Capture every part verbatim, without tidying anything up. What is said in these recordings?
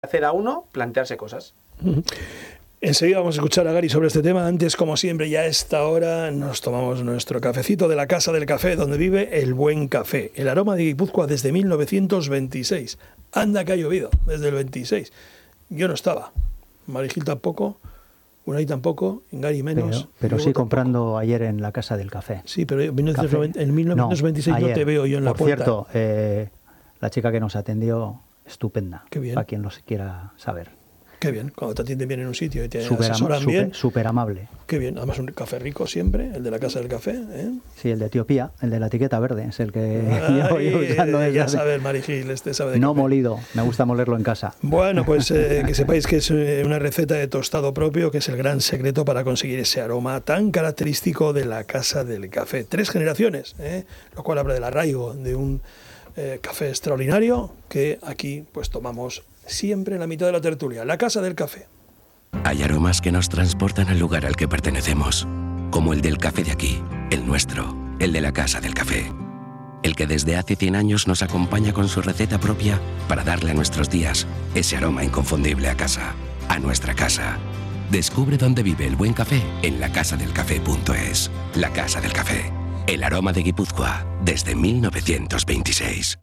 hacer a uno plantearse cosas. Enseguida vamos a escuchar a Gary sobre este tema. Antes, como siempre, ya a esta hora nos tomamos nuestro cafecito de la Casa del Café, donde vive el buen café. El aroma de Guipúzcoa desde mil novecientos veintiséis. Anda que ha llovido desde el veintiséis. Yo no estaba. Marigil tampoco. Unai tampoco. Gary menos. Pero, pero sí comprando tampoco. Ayer en la Casa del Café. Sí, pero en mil novecientos veintiséis no, no te veo yo en la Por puerta. Por cierto, eh, la chica que nos atendió, estupenda. Qué bien. Para quien lo quiera saber. Qué bien, cuando te atienden bien en un sitio y te super asesoran super, bien. Súper amable. Qué bien, además un café rico siempre, el de la Casa del Café. ¿eh? Sí, el de Etiopía, el de la etiqueta verde, es el que Ay, llevo yo usando desde ya hace... sabes, Marigil, este sabe de No café. molido, me gusta molerlo en casa. Bueno, pues eh, que sepáis que es una receta de tostado propio, que es el gran secreto para conseguir ese aroma tan característico de la Casa del Café. Tres generaciones, ¿eh? Lo cual habla del arraigo de un eh, café extraordinario que aquí pues tomamos siempre en la mitad de la tertulia. La Casa del Café. Hay aromas que nos transportan al lugar al que pertenecemos, como el del café de aquí, el nuestro, el de la Casa del Café. El que desde hace cien años nos acompaña con su receta propia para darle a nuestros días ese aroma inconfundible a casa, a nuestra casa. Descubre dónde vive el buen café en la casa del café punto es. La Casa del Café, el aroma de Guipúzcoa desde mil novecientos veintiséis.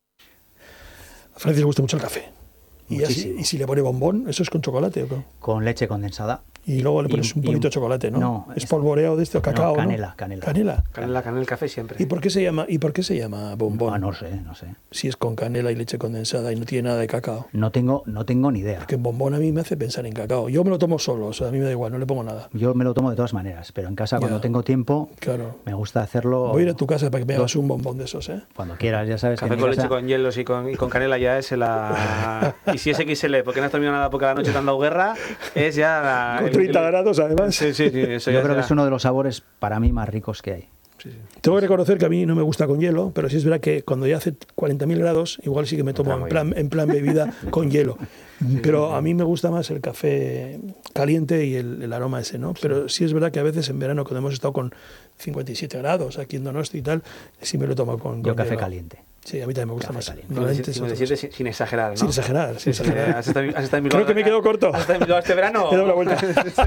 A Francis le gusta mucho el café. Y, así, y si le pone bombón, ¿eso es con chocolate o qué? Con leche condensada. Y luego le pones y, un poquito un, de chocolate, ¿no? No. Es polvoreo de este o cacao, no, canela, ¿no? canela. Canela. Canela, canela, el café siempre. ¿Y por qué se llama, y por qué se llama bombón? Ah, no sé, no sé. Si es con canela y leche condensada y no tiene nada de cacao. No tengo, no tengo ni idea. Porque bombón a mí me hace pensar en cacao. Yo me lo tomo solo, o sea, a mí me da igual, no le pongo nada. Yo me lo tomo de todas maneras, pero en casa ya. Cuando tengo tiempo, claro. me gusta hacerlo. Voy a ir a tu casa para que me hagas un bombón de esos, ¿eh? Cuando quieras, ya sabes. Café que con casa... leche, con hielos y con, y con canela ya es la... Y si es equis ele, porque no has terminado nada porque la noche te han dado guerra, es ya... La... Con treinta grados, además. Sí, sí, sí. Eso Yo ya creo será. que es uno de los sabores para mí más ricos que hay. Sí, sí. Tengo que reconocer que a mí no me gusta con hielo, pero sí es verdad que cuando ya hace cuarenta mil grados, igual sí que me tomo en plan, en plan bebida con hielo. Pero a mí me gusta más el café caliente y el, el aroma ese, ¿no? Pero sí es verdad que a veces en verano, cuando hemos estado con cincuenta y siete grados aquí en Donosti y tal, sí me lo tomo con, con Yo café hielo. caliente. Sí, a mí también me gusta Café más. cincuenta y siete sin, sin exagerar, ¿no? Sin exagerar, sin sí, exagerar. ¿Has estado, has estado en mi Creo que me quedo corto. ¿Has estado en mi este verano? He dado la vuelta.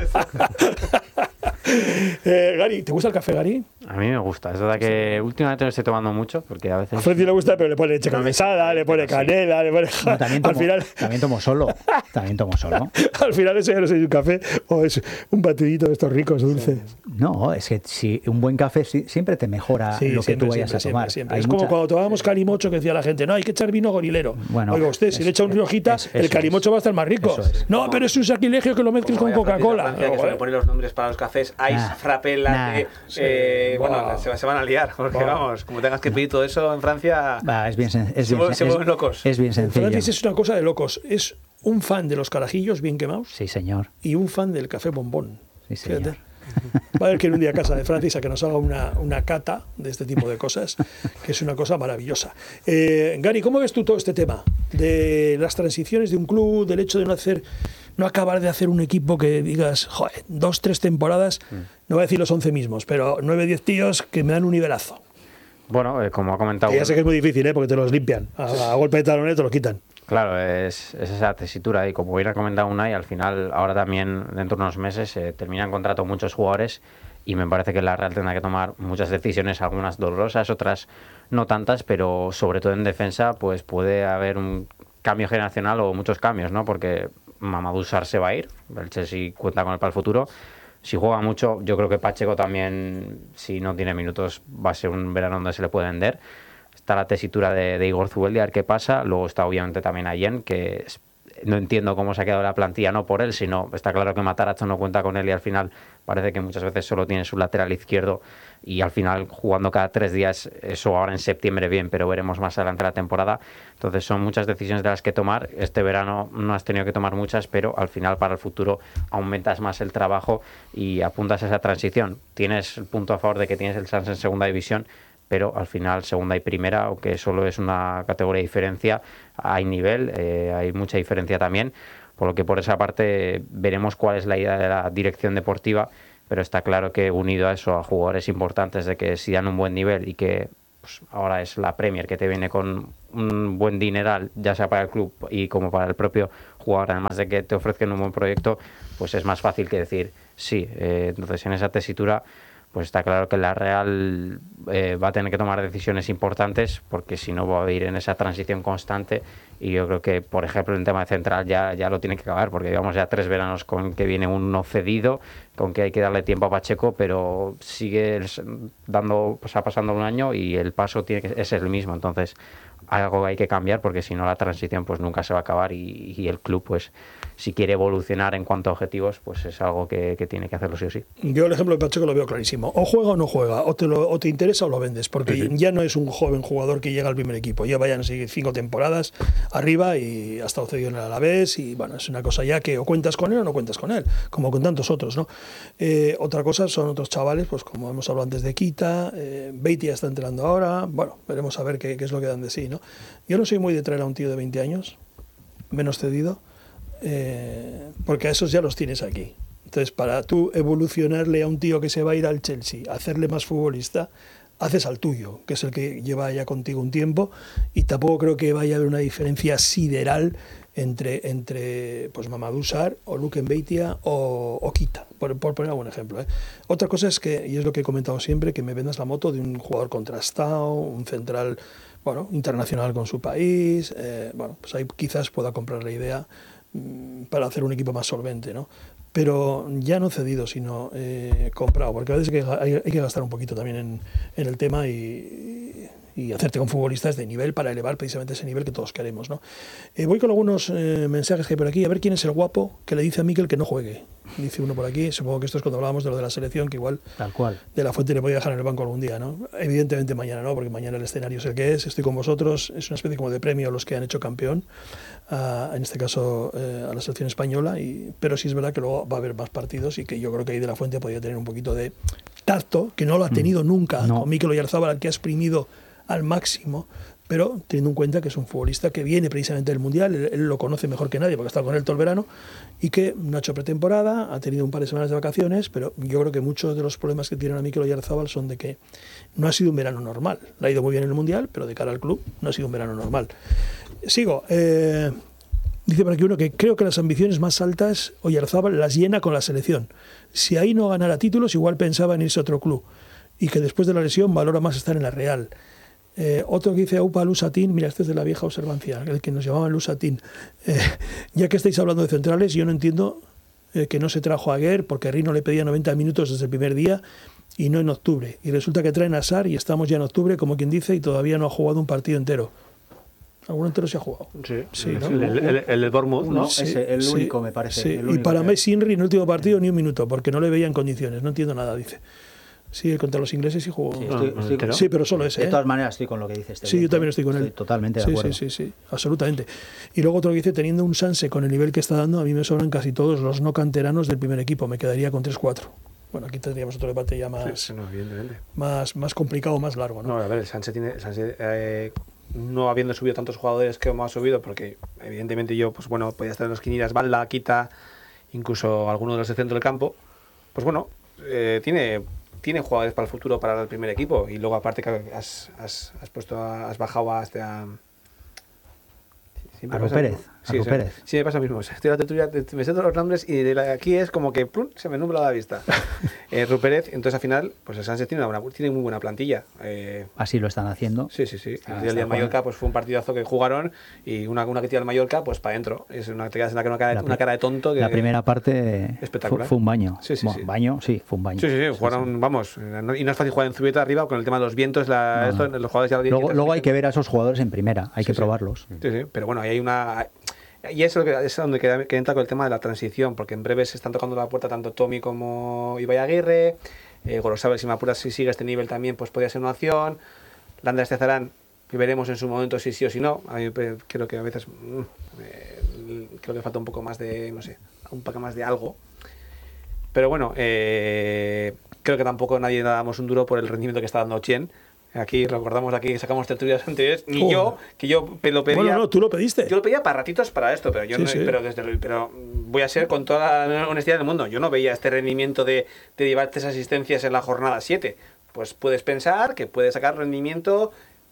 eh, Gary, ¿te gusta el café, Gary? A mí me gusta. Es verdad que sí. Últimamente no estoy tomando mucho porque a veces... A Francis le gusta, pero le pone leche condensada, le pone canela, sí. le pone... No, también, tomo, al final... también tomo solo. También tomo solo. Al final eso ya no es un café o es un batidito de estos ricos, dulces. No, es que si un buen café sí, siempre te mejora sí, lo siempre, que tú vayas siempre, a tomar. Siempre, siempre. Es mucha... como cuando tomábamos calimocho que decía la gente, no, hay que echar vino gorilero. Bueno, oiga usted, es, si le echa un riojita, es, el calimocho es. va a estar más rico. Es. No, pero es un sacrilegio que lo mezcles con Coca-Cola. Que se le ponen los nombres para los cafés, ice, nah, frappé, latte, nah, eh, sí, bueno, wow. se, se van a liar, porque wow. vamos, como tengas que pedir todo eso en Francia, bah, es bien, es se, bien, se mueven locos. Es bien sencillo. Francis es una cosa de locos, es un fan de los carajillos bien quemados. Sí, señor. Y un fan del café bombón. Sí, señor. Fíjate. Va a haber que ir un día a casa de Francis a que nos haga una, una cata de este tipo de cosas, que es una cosa maravillosa. Eh, Gary, ¿cómo ves tú todo este tema de las transiciones de un club, del hecho de no hacer, no acabar de hacer un equipo que digas, joder, dos, tres temporadas, mm. no voy a decir los once mismos, pero nueve, diez tíos que me dan un nivelazo? Bueno, eh, como ha comentado... Que ya sé que es muy difícil, ¿eh? Porque te los limpian, a, a golpe de talones te los quitan. Claro, es, es esa tesitura y como hubiera comentado Unai, al final ahora también dentro de unos meses eh, terminan contrato muchos jugadores y me parece que la Real tendrá que tomar muchas decisiones, algunas dolorosas, otras no tantas, pero sobre todo en defensa pues puede haber un cambio generacional o muchos cambios, ¿no? Porque Mamadou Sarr se va a ir, el Chelsea cuenta con él para el futuro. Si juega mucho, yo creo que Pacheco también, si no tiene minutos, va a ser un verano donde se le puede vender. Está la tesitura de, de Igor Zubeldi, a ver qué pasa. Luego está obviamente también Allen, que es, no entiendo cómo se ha quedado la plantilla, no por él, sino está claro que Matarazzo no cuenta con él y al final parece que muchas veces solo tiene su lateral izquierdo y al final jugando cada tres días, eso ahora en septiembre bien, pero veremos más adelante la temporada. Entonces son muchas decisiones de las que tomar. Este verano no has tenido que tomar muchas, pero al final para el futuro aumentas más el trabajo y apuntas a esa transición. Tienes el punto a favor de que tienes el Sanz en segunda división, pero al final segunda y primera, aunque solo es una categoría de diferencia, hay nivel, eh, hay mucha diferencia también, por lo que por esa parte veremos cuál es la idea de la dirección deportiva, pero está claro que unido a eso, a jugadores importantes de que si dan un buen nivel y que pues, ahora es la Premier que te viene con un buen dineral, ya sea para el club y como para el propio jugador, además de que te ofrezcan un buen proyecto, pues es más fácil que decir sí. Eh, entonces, en esa tesitura, pues está claro que la Real eh, va a tener que tomar decisiones importantes, porque si no va a ir en esa transición constante. Y yo creo que, por ejemplo, en tema de central ya, ya lo tiene que acabar, porque llevamos ya tres veranos con que viene uno cedido, con que hay que darle tiempo a Pacheco, pero sigue dando, pues, ha pasando un año y el paso tiene que es el mismo. Entonces, algo hay que cambiar, porque si no la transición pues nunca se va a acabar, y, y el club, pues si quiere evolucionar en cuanto a objetivos, pues es algo que, que tiene que hacerlo sí o sí. Yo el ejemplo de Pacheco lo veo clarísimo. O juega o no juega, o te, lo, o te interesa o lo vendes, porque sí, sí. ya no es un joven jugador que llega al primer equipo, ya vayan a seguir cinco temporadas arriba y ha estado cedido en el Alavés, y bueno, es una cosa ya que o cuentas con él o no cuentas con él, como con tantos otros, ¿no? Eh, otra cosa son otros chavales, pues como hemos hablado antes de Kita, eh, Beitia está entrando ahora, bueno, veremos a ver qué, qué es lo que dan de sí, ¿no? Yo no soy muy de traer a un tío de veinte años, menos cedido, eh, porque a esos ya los tienes aquí. Entonces, para tú evolucionarle a un tío que se va a ir al Chelsea, hacerle más futbolista, haces al tuyo, que es el que lleva ya contigo un tiempo, y tampoco creo que vaya a haber una diferencia sideral entre, entre pues Mamadou Sarr o Luke Beitia o, o Kita, por, por poner algún ejemplo, ¿eh? Otra cosa es que, y es lo que he comentado siempre, que me vendas la moto de un jugador contrastado, un central, bueno, internacional con su país, eh, bueno, pues ahí quizás pueda comprar la idea mmm, para hacer un equipo más solvente, ¿no? Pero ya no cedido, sino eh, comprado, porque a veces hay que, hay, hay que gastar un poquito también en, en el tema y, y hacerte con futbolistas de nivel para elevar precisamente ese nivel que todos queremos, ¿no? Eh, voy con algunos eh, mensajes que hay por aquí, a ver quién es el guapo que le dice a Mikel que no juegue. Dice uno por aquí, supongo que esto es cuando hablábamos de lo de la selección, que igual tal cual de la Fuente le podía dejar en el banco algún día, ¿no? Evidentemente mañana no, porque mañana el escenario es el que es, estoy con vosotros, es una especie como de premio a los que han hecho campeón, a, en este caso eh, a la selección española, y, pero sí es verdad que luego va a haber más partidos y que yo creo que ahí de la Fuente podría tener un poquito de tacto, que no lo ha tenido mm, nunca, no. Con Mikel Oyarzábal, que ha exprimido al máximo, pero teniendo en cuenta que es un futbolista que viene precisamente del Mundial, él, él lo conoce mejor que nadie porque ha estado con él todo el verano, y que no ha hecho pretemporada, ha tenido un par de semanas de vacaciones, pero yo creo que muchos de los problemas que tienen a Mikel Oyarzábal son de que no ha sido un verano normal. Le ha ido muy bien en el Mundial, pero de cara al club no ha sido un verano normal. Sigo. Eh, dice por aquí uno que creo que las ambiciones más altas Oyarzábal las llena con la selección. Si ahí no ganara títulos, igual pensaba en irse a otro club, y que después de la lesión valora más estar en la Real. Eh, otro que dice Aupa Lusatín, mira, este es de la vieja observancia, el que nos llamaban Lusatín. Eh, ya que estáis hablando de centrales, yo no entiendo eh, que no se trajo a Aguer, porque Rino le pedía noventa minutos desde el primer día y no en octubre. Y resulta que traen a Sarr y estamos ya en octubre, como quien dice, y todavía no ha jugado un partido entero. ¿Algún entero se ha jugado? Sí, sí, ¿no? el, el, el, el de Bournemouth, ¿no? Sí, ese, el sí, único, me parece. Sí. El único y para que... Messi Inri, en el último partido, ni un minuto, porque no le veía en condiciones. No entiendo nada, dice. Sí, contra los ingleses sí jugó. Sí, estoy, estoy con... sí, pero solo ese. De ¿eh? todas maneras estoy con lo que dice este. Sí, yo también estoy con estoy él. Totalmente de sí, acuerdo. Sí, sí, sí, absolutamente. Y luego otro que dice, teniendo un Sanse con el nivel que está dando, a mí me sobran casi todos los no canteranos del primer equipo. Me quedaría con tres cuatro. Bueno, aquí tendríamos otro debate ya más, sí, no, evidentemente. más, más complicado, más largo, ¿no? No, a ver, el Sanse tiene... El Sanse, eh, no habiendo subido tantos jugadores que hemos subido, porque evidentemente yo, pues bueno, podía estar en los quinielas, Balda, Kita, incluso alguno de los de centro del campo, pues bueno, eh, tiene... tiene jugadores para el futuro para el primer equipo, y luego aparte que has, has, has puesto a, has bajado hasta a Pérez, sí, a sí, Pérez. Sí, me pasa lo mismo. Estoy a la tertulia, me sé todos los nombres y de la, aquí es como que plum, se me nubla la vista. eh, Rupérez, entonces al final, pues el Sánchez tiene, una buena, tiene muy buena plantilla. Eh, Así lo están haciendo. Sí, sí, sí. Ah, el día del Mallorca pues fue un partidazo que jugaron, y una, una que tira el Mallorca, pues para adentro. Es una, te quedas en la, una, cara, de, una cara de tonto. Que, la primera parte fue, fue un baño. Sí, sí, bueno, sí. Baño, sí, fue un baño. Sí, sí, sí. Jugaron, sí, sí. vamos, no, y no es fácil jugar en Zubieta arriba con el tema de los vientos, la, no, esto, no. los jugadores ya lo Luego, luego hay que ver a esos jugadores en primera, hay sí, que sí. probarlos. Sí, sí, pero bueno, ahí hay una... Y eso es donde que, que entra con el tema de la transición, porque en breve se están tocando la puerta tanto Tommy como Ibai Aguirre, eh, Gorosabel, si me apuras, si sigue este nivel también, pues podría ser una opción. Landa Estezarán, que veremos en su momento si sí o si no. A mí creo que a veces mmm, eh, creo que falta un poco más de, no sé, un poco más de algo. Pero bueno, eh, creo que tampoco nadie damos un duro por el rendimiento que está dando Chien. Aquí recordamos, aquí sacamos tertulias anteriores, ni oh. yo, que yo lo pedía. Bueno, no, tú lo pediste. Yo lo pedía para ratitos para esto, pero yo sí, no, sí. pero desde pero voy a ser con toda la honestidad del mundo. Yo no veía este rendimiento de, de llevar tres asistencias en la jornada siete. Pues puedes pensar que puede sacar rendimiento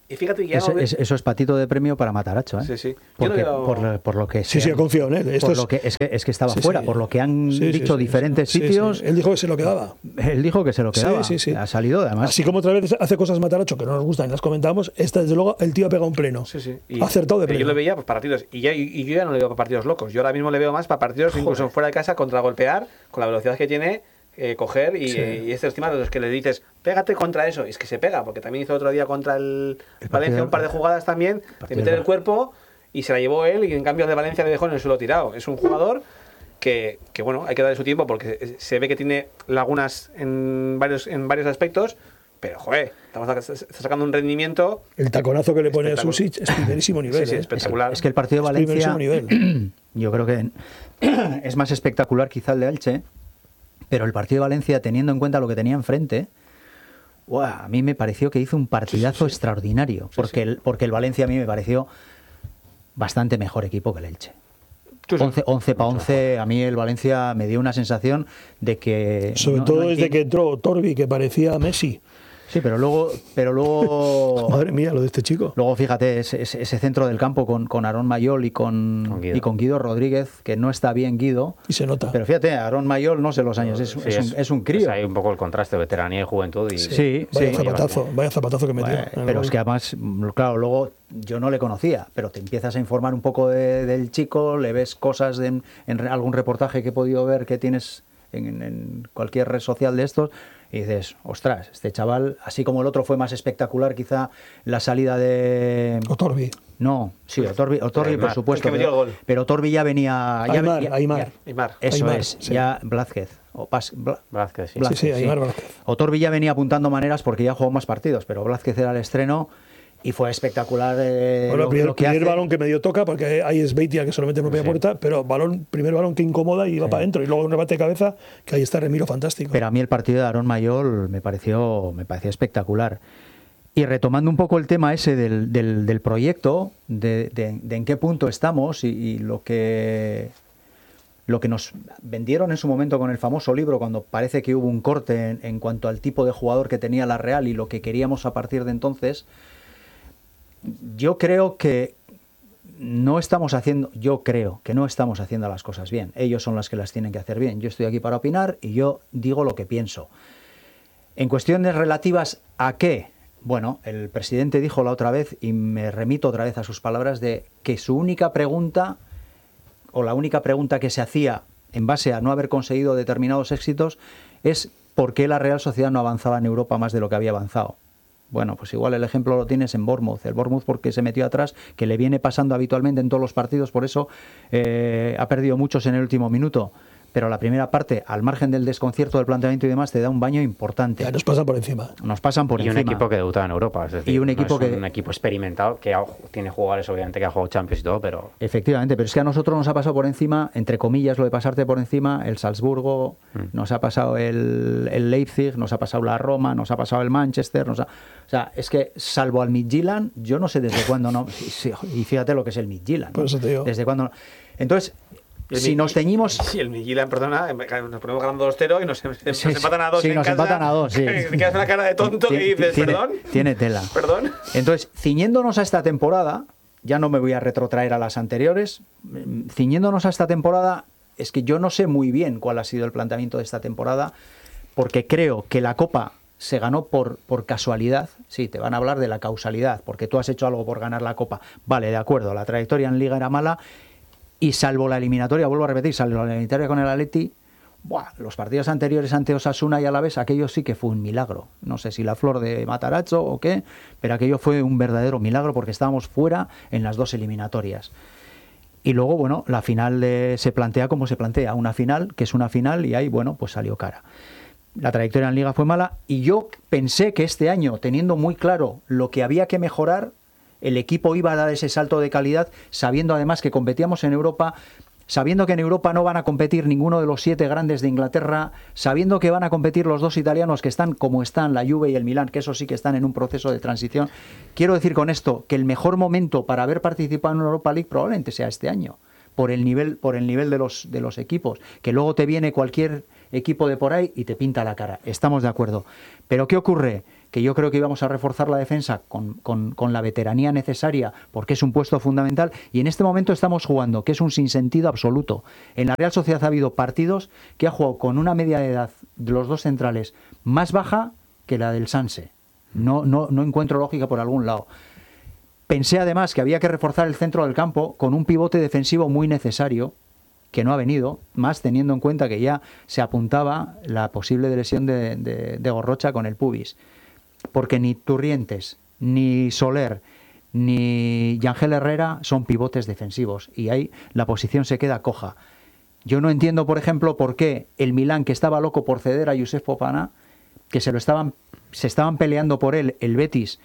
Y fíjate que ya Es- no ve- es- eso es patito de premio para Mataracho, ¿eh? Sí, sí. Yo Porque, no veo- por, lo- por lo que Sí, se sí, han- ha confiado en él. Esto por es- lo que, es, que, es que estaba Sí, fuera, sí. por lo que han Sí, sí, dicho sí, diferentes sí, sí. sitios. Él dijo que se lo quedaba. Él dijo que se lo Sí, quedaba. sí, sí. Ha salido, además. Así como otra vez hace cosas Mataracho que no nos gustan y las comentamos, esta desde luego el tío ha pegado un pleno. Sí, sí. Ha acertado de pero pleno. Yo lo veía para partidos. Y, ya, y, y yo ya no le veo para partidos locos. Yo ahora mismo le veo más para partidos, incluso fuera de casa, contra golpear, con la velocidad que tiene, eh, coger. Y, Sí. eh, y este encima de los que le dices, pégate contra eso. Y es que se pega, porque también hizo otro día contra el, El Valencia partido- un par de jugadas también, de partido meter del el cuerpo. Y se la llevó él. Y en cambio el de Valencia le dejó en el suelo tirado. Es un jugador. Que, que bueno, hay que darle su tiempo porque se ve que tiene lagunas en varios, en varios aspectos, pero joder, estamos sac- está sacando un rendimiento. El taconazo que le pone a Espectacular. Susic es primerísimo nivel. Sí, sí, ¿eh? espectacular. Es que el partido de Es Valencia, primerísimo nivel. yo creo que es más espectacular quizá el de Elche, pero el partido de Valencia, teniendo en cuenta lo que tenía enfrente, ¡guau! A mí me pareció que hizo un partidazo extraordinario, porque, El, porque el Valencia a mí me pareció bastante mejor equipo que el Elche. Sí, sí. once para once, a mí el Valencia me dio una sensación de que... Sobre no- todo no desde entiendo- que entró Torbi, que parecía Messi. Sí, pero luego... Pero luego Madre mía, lo de este chico. Luego, fíjate, ese, ese- ese centro del campo con, con Aarón Mayol y con, Con Guido. y con Guido Rodríguez, que no está bien Guido. Y se nota. Pero fíjate, Aarón Mayol, no sé los años, es, Sí, es un, es un crío. Hay un poco el contraste de veteranía y juventud. Y, Sí, Vaya sí. zapatazo, vaya zapatazo que metió. Bueno, en el pero gol. es que además, mm, claro, luego yo no le conocía, pero te empiezas a informar un poco de- del chico, le ves cosas de, en, en algún reportaje que he podido ver que tienes en, en cualquier red social de estos, y dices, ostras, este chaval, así como el otro fue más espectacular, quizá la salida de... O Torbi. No, sí, Otorbi, Otorbi Aymar, por supuesto, el que metió pero, el gol. pero Otorbi ya venía... ya Aymar, venía- Aymar. ya- Aymar. Eso Aymar, es, sí. ya Blázquez. O Pas- Bla- Blázquez, sí. Blázquez, Sí, sí, Aymar Blázquez. Otorbi ya venía apuntando maneras porque ya jugó más partidos, pero Blázquez era el estreno y fue espectacular. eh, Bueno, el lo- primer, lo que primer hace. balón que medio toca, porque ahí es Beitia que solamente propia Sí. puerta, pero balón, primer balón que incomoda y va para adentro. Y luego un rebate de cabeza, que ahí está Remiro fantástico. Pero a mí el partido de Aarón Mayol me pareció, me pareció espectacular. Y retomando un poco el tema ese del, del, del proyecto, de, de- de en qué punto estamos y, y lo que lo que nos vendieron en su momento con el famoso libro, cuando parece que hubo un corte en, en cuanto al tipo de jugador que tenía la Real y lo que queríamos a partir de entonces, yo creo que no estamos haciendo, yo creo que no estamos haciendo las cosas bien. Ellos son las que las tienen que hacer bien. Yo estoy aquí para opinar y yo digo lo que pienso. En cuestiones relativas a qué, bueno, el presidente dijo la otra vez, y me remito otra vez a sus palabras, de que su única pregunta, o la única pregunta que se hacía en base a no haber conseguido determinados éxitos, es por qué la Real Sociedad no avanzaba en Europa más de lo que había avanzado. Bueno, pues igual el ejemplo lo tienes en Bournemouth. El Bournemouth porque se metió atrás, que le viene pasando habitualmente en todos los partidos, por eso eh, ha perdido muchos en el último minuto. Pero la primera parte, al margen del desconcierto del planteamiento y demás, te da un baño importante. Ya nos pasan por encima. Nos pasan por y encima. un equipo que debutaba en Europa. Es decir, Y un no equipo es que- un equipo experimentado que ha- tiene jugadores, obviamente, que ha jugado Champions y todo, pero Efectivamente, pero es que a nosotros nos ha pasado por encima, entre comillas, lo de pasarte por encima, el Salzburgo, Mm. nos ha pasado el, el Leipzig, nos ha pasado la Roma, nos ha pasado el Manchester, nos ha- o sea, es que salvo al Midtjylland, yo no sé desde cuándo no, sí, sí, y fíjate lo que es el Midtjylland. Por eso te digo. Desde cuándo no. Entonces, El si Mi- nos ceñimos... Sí, el Miguel, perdona, nos ponemos ganando dos cero y nos, nos Sí, empatan a dos. sí, en nos casa, empatan a dos, sí. Te quedas una cara de tonto Tiene- y dices, tiene- perdón. Tiene tela. Perdón. Entonces, ciñéndonos a esta temporada, ya no me voy a retrotraer a las anteriores, mm, ciñéndonos a esta temporada, es que yo no sé muy bien cuál ha sido el planteamiento de esta temporada, porque creo que la Copa se ganó por, por casualidad. Sí, te van a hablar de la causalidad, porque tú has hecho algo por ganar la Copa. Vale, de acuerdo, la trayectoria en Liga era mala, y salvo la eliminatoria, vuelvo a repetir, salvo la eliminatoria con el Atleti, buah, los partidos anteriores ante Osasuna y Alavés, aquello sí que fue un milagro. No sé si la flor de Matarazzo o qué, pero aquello fue un verdadero milagro porque estábamos fuera en las dos eliminatorias. Y luego, bueno, la final de- se plantea como se plantea, una final, que es una final, y ahí, bueno, pues salió cara. La trayectoria en Liga fue mala, y yo pensé que este año, teniendo muy claro lo que había que mejorar, el equipo iba a dar ese salto de calidad, sabiendo además que competíamos en Europa, sabiendo que en Europa no van a competir ninguno de los siete grandes de Inglaterra, sabiendo que van a competir los dos italianos que están como están, la Juve y el Milán, que eso sí que están en un proceso de transición. Quiero decir con esto que el mejor momento para haber participado en Europa League probablemente sea este año, por el nivel, por el nivel de los, de los equipos, que luego te viene cualquier equipo de por ahí y te pinta la cara. Estamos de acuerdo. Pero ¿qué ocurre? que yo creo que íbamos a reforzar la defensa con, con, con la veteranía necesaria, porque es un puesto fundamental, y en este momento estamos jugando, que es un sinsentido absoluto. En la Real Sociedad ha habido partidos que ha jugado con una media de edad de los dos centrales más baja que la del Sanse. No, no, no encuentro lógica por algún lado. Pensé además que había que reforzar el centro del campo con un pivote defensivo muy necesario, que no ha venido, más teniendo en cuenta que ya se apuntaba la posible lesión de, de, de Gorrocha con el pubis. Porque ni Turrientes, ni Soler, ni Yangel Herrera son pivotes defensivos, y ahí la posición se queda coja. Yo no entiendo, por ejemplo, por qué el Milán, que estaba loco por ceder a Yousef Fofana, que se lo estaban, se estaban peleando por él, el Betis,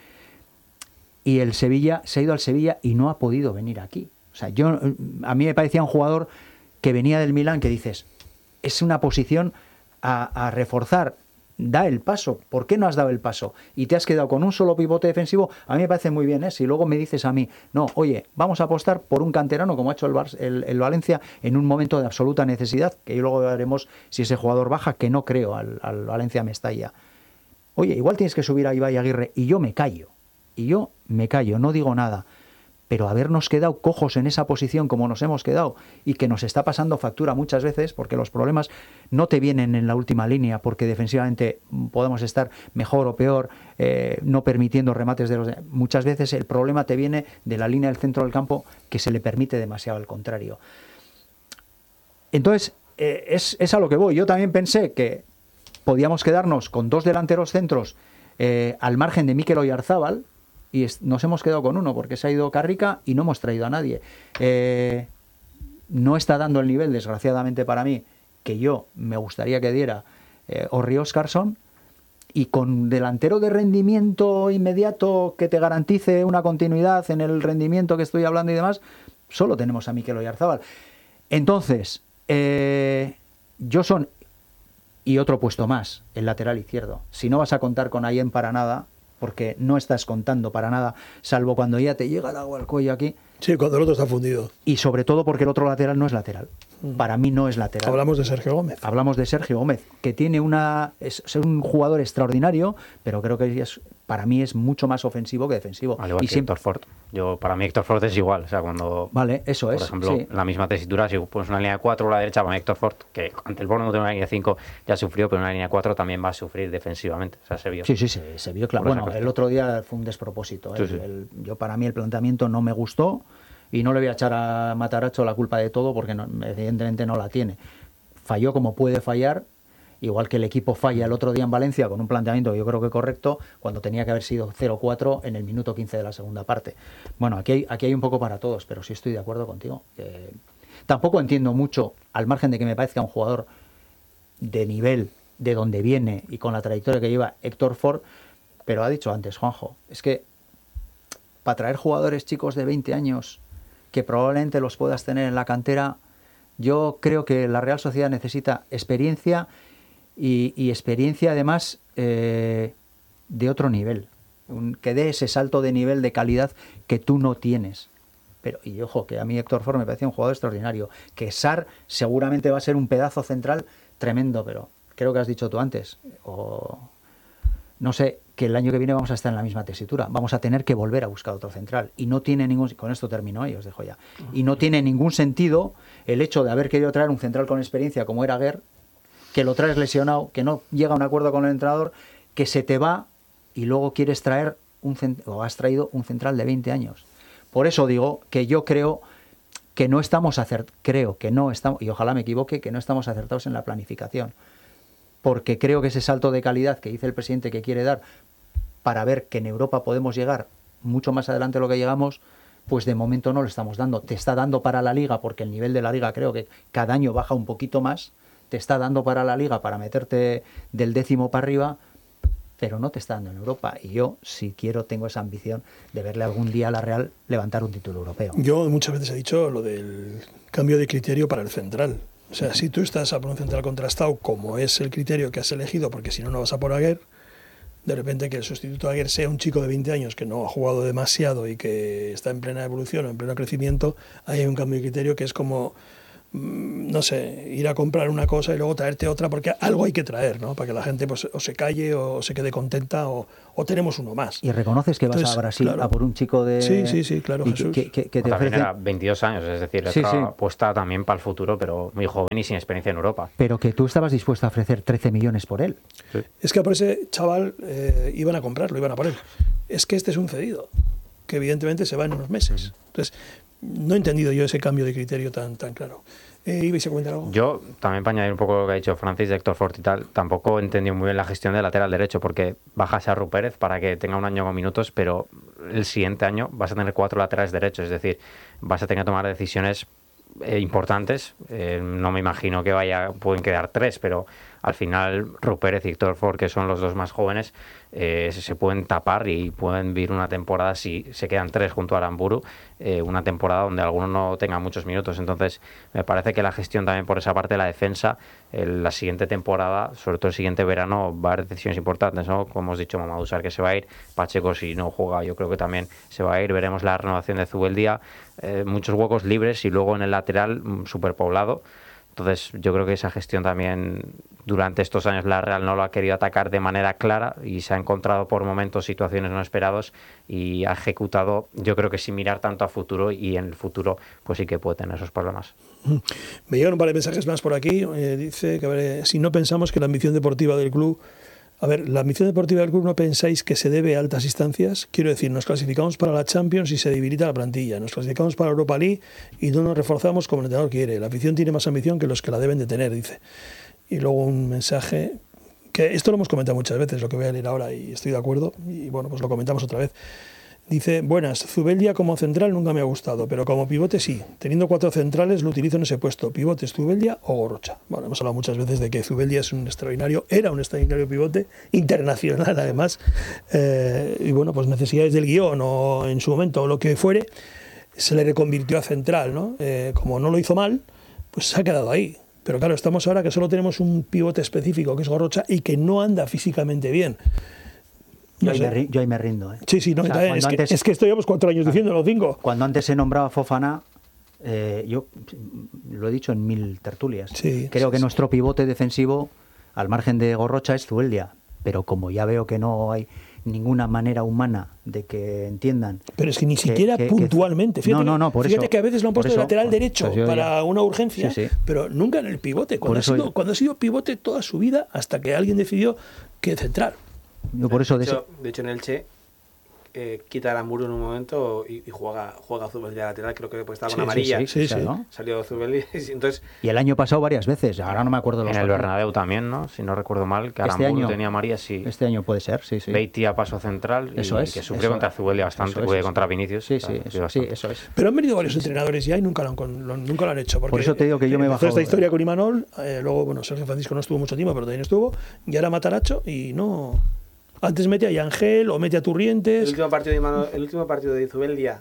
y el Sevilla, se ha ido al Sevilla y no ha podido venir aquí. O sea, yo, a mí me parecía un jugador que venía del Milán, que dices, es una posición a, a reforzar, da el paso. ¿Por qué no has dado el paso? Y te has quedado con un solo pivote defensivo. A mí me parece muy bien, ¿eh? Si luego me dices a mí, no, oye, vamos a apostar por un canterano, como ha hecho el, Bar el, el Valencia, en un momento de absoluta necesidad, que luego veremos si ese jugador baja, que no creo, al, al Valencia Mestalla. Oye, igual tienes que subir a Ibai Aguirre, y yo me callo. Y yo me callo, no digo nada. Pero habernos quedado cojos en esa posición como nos hemos quedado, y que nos está pasando factura muchas veces, porque los problemas no te vienen en la última línea, porque defensivamente podemos estar mejor o peor, eh, no permitiendo remates de los... De... Muchas veces el problema te viene de la línea del centro del campo, que se le permite demasiado al contrario. Entonces, eh, es, es a lo que voy. Yo también pensé que podíamos quedarnos con dos delanteros centros eh, al margen de Mikel Oyarzábal, y nos hemos quedado con uno porque se ha ido Carrica y no hemos traído a nadie. Eh, no está dando el nivel, desgraciadamente para mí, que yo me gustaría que diera eh, Orri Óscarson, y con delantero de rendimiento inmediato que te garantice una continuidad en el rendimiento que estoy hablando y demás, solo tenemos a Mikel Oyarzábal. Entonces, eh, Joson y otro puesto más, el lateral izquierdo. Si no vas a contar con Ayen para nada, porque no estás contando para nada, salvo cuando ya te llega el agua al cuello aquí. Sí, cuando el otro está fundido. Y sobre todo porque el otro lateral no es lateral. Para mí no es lateral. Hablamos de Sergio Gómez. Hablamos de Sergio Gómez, que tiene una es, es un jugador extraordinario, pero creo que es, para mí es mucho más ofensivo que defensivo. Al igual y que siempre... Héctor Ford. Yo, para mí Héctor Ford es igual. O sea, cuando, vale, eso por es. ejemplo, sí. la misma tesitura, si pones una línea de cuatro a la derecha, para Héctor Ford, que ante el Bournemouth de una línea de cinco ya sufrió, pero en una línea de cuatro también va a sufrir defensivamente. O sea, se vio. Sí, sí, se, se vio claro. Bueno, el otro día fue un despropósito. ¿eh? Sí, sí. El, yo, para mí el planteamiento no me gustó, y no le voy a echar a Matarazzo la culpa de todo, porque no, evidentemente no la tiene. Falló como puede fallar, igual que el equipo falla el otro día en Valencia con un planteamiento que yo creo que correcto, cuando tenía que haber sido cero cuatro en el minuto quince de la segunda parte. Bueno, aquí hay, aquí hay un poco para todos, pero sí estoy de acuerdo contigo. Que tampoco entiendo mucho, al margen de que me parezca un jugador de nivel, de donde viene y con la trayectoria que lleva Héctor Ford, pero ha dicho antes Juanjo, es que para traer jugadores chicos de veinte años que probablemente los puedas tener en la cantera, yo creo que la Real Sociedad necesita experiencia, y, y experiencia además eh, de otro nivel, un, que dé ese salto de nivel, de calidad que tú no tienes. Pero, y ojo, que a mí Héctor Ford me parece un jugador extraordinario, que Sarr seguramente va a ser un pedazo central tremendo, pero creo que has dicho tú antes, o no sé, que el año que viene vamos a estar en la misma tesitura, vamos a tener que volver a buscar otro central, y no tiene ningún, con esto termino y os dejo ya, y no tiene ningún sentido el hecho de haber querido traer un central con experiencia como era Guerre, que lo traes lesionado, que no llega a un acuerdo con el entrenador, que se te va y luego quieres traer un o has traído un central de veinte años. Por eso digo que yo creo que no estamos acert creo que no estamos, y ojalá me equivoque, que no estamos acertados en la planificación. Porque creo que ese salto de calidad que dice el presidente que quiere dar para ver que en Europa podemos llegar mucho más adelante de lo que llegamos, pues de momento no lo estamos dando. Te está dando para la Liga, porque el nivel de la Liga creo que cada año baja un poquito más, te está dando para la Liga para meterte del décimo para arriba, pero no te está dando en Europa. Y yo, si quiero, tengo esa ambición de verle algún día a la Real levantar un título europeo. Yo muchas veces he dicho lo del cambio de criterio para el central. O sea, si tú estás a por un central contrastado, como es el criterio que has elegido, porque si no, no vas a por Aguer, de repente que el sustituto de Aguer sea un chico de veinte años que no ha jugado demasiado y que está en plena evolución o en pleno crecimiento, ahí hay un cambio de criterio que es como no sé, ir a comprar una cosa y luego traerte otra, porque algo hay que traer, ¿no? Para que la gente pues o se calle o se quede contenta o, o tenemos uno más. Y reconoces que vas Entonces, a Brasil claro. a por un chico de... Sí, sí, sí, claro, y Jesús. Que, que, que te también ofrece... era veintidós años, es decir, Sí, otra sí. apuesta también para el futuro, pero muy joven y sin experiencia en Europa. Pero que tú estabas dispuesto a ofrecer trece millones por él. Sí. Es que por ese chaval eh, iban a comprarlo, iban a por él. Es que este es un cedido, que evidentemente se va en unos meses. Entonces, no he entendido yo ese cambio de criterio tan, tan claro. Eh, ¿Ibais a comentar algo? Yo, también para añadir un poco lo que ha dicho Francis de Héctor Fort y tal, tampoco he entendido muy bien la gestión del lateral derecho, porque bajas a Ru Pérez para que tenga un año con minutos, pero el siguiente año vas a tener cuatro laterales derechos, es decir, vas a tener que tomar decisiones eh, importantes. Eh, no me imagino que vaya, pueden quedar tres, pero al final Ru Pérez y Héctor Fort, que son los dos más jóvenes, eh, se pueden tapar y pueden vivir una temporada, si se quedan tres junto a Aramburu, eh, una temporada donde alguno no tenga muchos minutos. Entonces me parece que la gestión también por esa parte de la defensa, el, la siguiente temporada, sobre todo el siguiente verano, va a haber decisiones importantes, ¿no? Como hemos dicho, Mamadou Sarr que se va a ir, Pacheco si no juega yo creo que también se va a ir, veremos la renovación de Zubeldia, eh, muchos huecos libres y luego en el lateral superpoblado. Entonces yo creo que esa gestión también durante estos años la Real no lo ha querido atacar de manera clara y se ha encontrado por momentos situaciones no esperadas y ha ejecutado, yo creo que sin mirar tanto a futuro, y en el futuro pues sí que puede tener esos problemas. Me llegan un par de mensajes más por aquí. Eh, dice que a ver, si no pensamos que la ambición deportiva del club... A ver, la ambición deportiva del club, ¿no pensáis que se debe a altas instancias? Quiero decir, nos clasificamos para la Champions y se debilita la plantilla. Nos clasificamos para la Europa League y no nos reforzamos como el entrenador quiere. La afición tiene más ambición que los que la deben de tener, dice. Y luego un mensaje, que esto lo hemos comentado muchas veces, lo que voy a leer ahora, y estoy de acuerdo. Y bueno, pues lo comentamos otra vez. Dice, buenas, Zubeldia como central nunca me ha gustado, pero como pivote sí. Teniendo cuatro centrales lo utilizo en ese puesto. Pivotes, Zubeldia o Gorrocha. Bueno, hemos hablado muchas veces de que Zubeldia es un extraordinario, era un extraordinario pivote, internacional además. Eh, y bueno, pues necesidades del guión o en su momento o lo que fuere, se le reconvirtió a central, ¿no? Eh, como no lo hizo mal, pues se ha quedado ahí. Pero claro, estamos ahora que solo tenemos un pivote específico, que es Gorrocha, y que no anda físicamente bien. Yo, No ahí sé. me, ri- yo ahí me rindo. ¿eh? Sí, sí, no, O sea, es, cuando que, antes- es que esto llevamos cuatro años diciéndolo, cinco. Cuando antes se nombraba Fofana, eh, yo lo he dicho en mil tertulias, Sí, creo sí, que sí. nuestro pivote defensivo, al margen de Gorrocha, es Zubeldia. Pero como ya veo que no hay ninguna manera humana de que entiendan... Pero es que ni que- siquiera que- que- puntualmente. Fíjate, no, no, no, por fíjate eso, que a veces lo han por puesto de eso, lateral pues derecho yo para ya- una urgencia, Sí, sí. pero nunca en el pivote. Cuando Por ha, eso sido, yo- cuando ha sido pivote toda su vida hasta que alguien decidió que central. Yo por eso de, de ese- hecho, de hecho, en Elche eh, quita a Aramburu en un momento y, y juega, juega Zubeldia lateral, creo que pues estaba con Sí, sí, amarilla. sí, sí, sí. ¿no? Salió Zubeldia, y entonces Y el año pasado varias veces, ahora no me acuerdo de los En el partidos. Bernabéu también, ¿no? Si no recuerdo mal, que Este Aramburu año- tenía María, sí. Este año puede ser, sí, sí. Beatty a paso central y Eso es, que sufrió eso contra es. Zubeldia bastante, Eso es, fue eso contra es. Vinicius. Sí, o sea, sí, sufrió eso, sí, bastante. eso es. Pero han venido varios entrenadores ya y nunca lo han, con- lo- nunca lo han hecho. Porque Por eso te digo que yo me he empezó bajado esta de- historia con Imanol, eh, luego, bueno, Sergio Francisco no estuvo mucho tiempo, pero también estuvo, y ahora Mataracho y no... Antes mete a Yangel o mete a el Turrientes. último partido de Imanol- el último partido de Zubeldia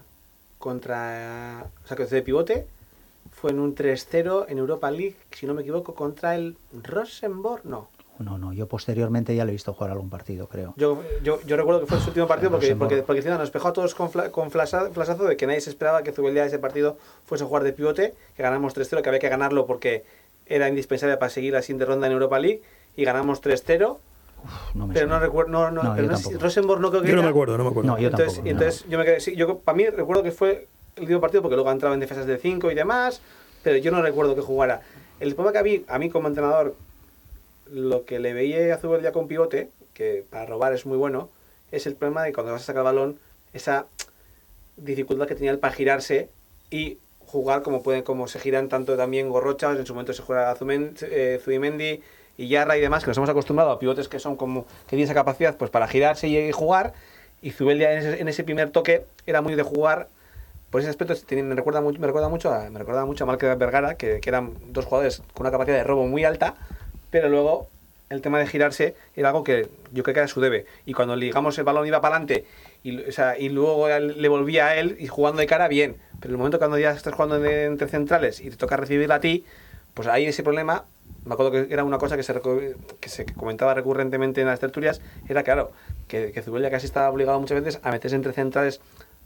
contra, o sea, que de pivote fue en un tres cero en Europa League, si no me equivoco, contra el Rosenborg, no. No, no, yo posteriormente ya le he visto jugar algún partido, creo. Yo, yo, yo recuerdo que fue su último partido El porque, Rosenborg. porque, porque encima nos despejó a todos con, fla, con flasha- flashazo de que nadie se esperaba que Zubeldia ese partido fuese a jugar de pivote, que ganamos tres cero, que había que ganarlo porque era indispensable para seguir la siguiente ronda en Europa League, y ganamos tres cero, Uf, no me pero no suena. recuerdo, no, no, No, pero yo no sé si- tampoco. Rosenborg no creo que Yo no era. me acuerdo, no me acuerdo. No, yo entonces, tampoco, entonces yo me quedé, sí, yo, para mí recuerdo que fue el último partido porque luego entraba en defensas de cinco y demás, pero yo no recuerdo que jugara. El problema que a mí, a mí como entrenador, lo que le veía a Zubeldia con pivote, que para robar es muy bueno, es el problema de cuando vas a sacar el balón, esa dificultad que tenía él para girarse y jugar como pueden, como se giran tanto también Gorrocha, en su momento se juega Zumen- eh, Zubimendi y Yarra y demás, que nos hemos acostumbrado a pivotes que son como que tienen esa capacidad pues para girarse y jugar, y Zubeldia en ese, en ese primer toque era muy de jugar. Por ese aspecto tiene- me recuerda mucho, me recuerda mucho a, me recuerda mucho a Márquez Vergara, que, que eran dos jugadores con una capacidad de robo muy alta, pero luego el tema de girarse era algo que yo creo que era su debe. Y cuando ligamos el balón iba para adelante y, o sea, y luego le volvía a él y jugando de cara bien. Pero el momento cuando ya estás jugando de, entre centrales y te toca recibirla a ti, pues ahí ese problema, me acuerdo que era una cosa que se, recu- que se comentaba recurrentemente en las tertulias, era claro, que, que Zubeldia casi estaba obligado muchas veces a meterse entre centrales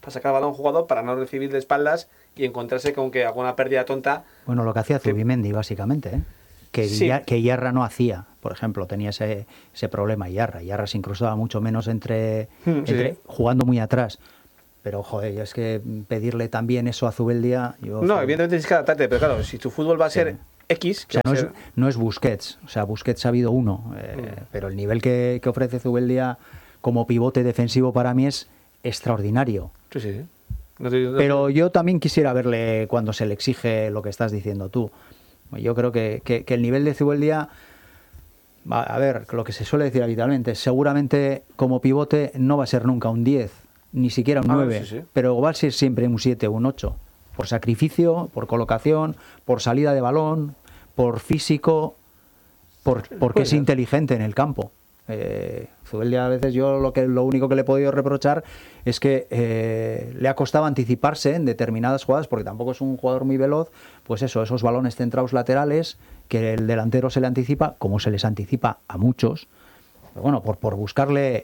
para sacar el balón jugado, para no recibir de espaldas y encontrarse con que alguna pérdida tonta. Bueno, lo que hacía Zubimendi, básicamente, ¿eh? Que, Sí. Illa- que Iyarra no hacía, por ejemplo, tenía ese, ese problema Iyarra. Iyarra se incrustaba mucho menos entre, Hmm, entre sí. jugando muy atrás. Pero, joder, es que pedirle también eso a Zubeldia... Yo, No, joder, evidentemente tienes que adaptarte, pero claro, si tu fútbol va a ser Sí. X, O que sea, va no a es, ser- no es Busquets. O sea, Busquets ha habido uno. eh, Mm. Pero el nivel que, que ofrece Zubeldia como pivote defensivo para mí es extraordinario. Sí, sí. No te- no te- Pero yo también quisiera verle cuando se le exige lo que estás diciendo tú. Yo creo que, que- que el nivel de Zubeldia, va, a ver, lo que se suele decir habitualmente, seguramente como pivote no va a ser nunca un diez, ni siquiera un Ah, nueve, sí, sí. pero va a ser siempre un siete o un ocho. Por sacrificio, por colocación, por salida de balón, por físico, por, porque puede es ser. inteligente en el campo. Eh, Zubeldia a veces yo lo que lo único que le he podido reprochar es que eh, le ha costado anticiparse en determinadas jugadas porque tampoco es un jugador muy veloz, pues eso, esos balones centrados laterales que el delantero se le anticipa, como se les anticipa a muchos, pero bueno, por, por buscarle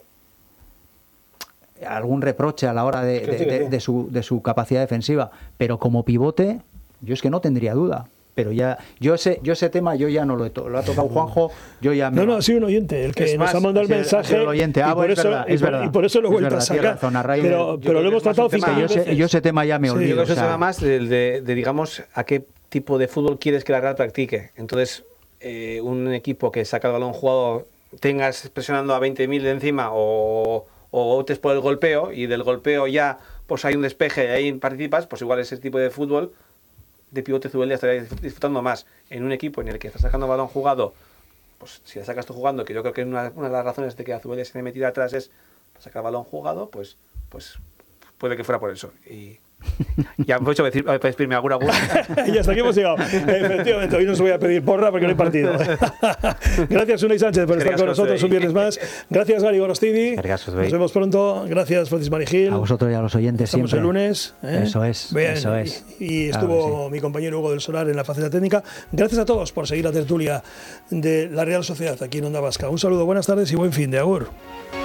algún reproche a la hora de, Que de- sí, que de- sí. de su, de su capacidad defensiva, pero como pivote yo es que no tendría duda. Pero ya, yo ese, yo ese tema yo ya no lo he to- lo ha tocado Juanjo, yo ya me No, no, ha sido un oyente el que Es nos más, ha mandado el ha sido- ha mensaje. sido el oyente. Ah, y, por bueno, es eso, verdad, y es por- verdad. y por eso lo he Es vuelto verdad, a tiene sacar. razón, a raíz pero de- yo pero creo lo que hemos es más tratado un tema- cinco yo, sé- veces. yo ese tema ya me Sí, olvido. Yo creo que o eso sea, nada más de, de- de, digamos, a qué tipo de fútbol quieres que la Real practique. Entonces, eh, un equipo que saca el balón jugado, tengas presionando a veinte mil de encima o, o optes por el golpeo y del golpeo ya pues hay un despeje y ahí participas, pues igual ese tipo de fútbol de pivote Zubeldia estaría disfrutando más en un equipo en el que estás sacando balón jugado. Pues si la sacas tú jugando, que yo creo que una, una de las razones de que a Zubeldia se le metida atrás es sacar balón jugado, pues, pues puede que fuera por eso. Y ya me he hecho decir, pedirme alguna alguna. Y hasta aquí hemos llegado. Efectivamente, hoy no os voy a pedir porra porque no hay partido. Gracias, Unai Sánchez, por estar Gracias, con nosotros José. un viernes más. Gracias, Gary Gorostidi. Gracias, Nos vemos pronto. Gracias, Francis Marigil. a vosotros y a los oyentes Estamos siempre. el lunes. ¿eh? Eso es, Bien, eso es. Y, y Claro estuvo que mi compañero Hugo del Solar en la faceta técnica. Gracias a todos por seguir la tertulia de la Real Sociedad aquí en Onda Vasca. Un saludo, buenas tardes y buen fin de agur.